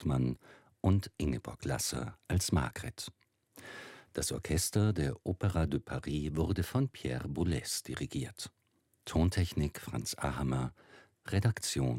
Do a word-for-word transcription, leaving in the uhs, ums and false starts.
Hauptmann und Ingeborg Lasser als Margret. Das Orchester der Opéra de Paris wurde von Pierre Boulez dirigiert. Tontechnik Franz Ahammer, Redaktion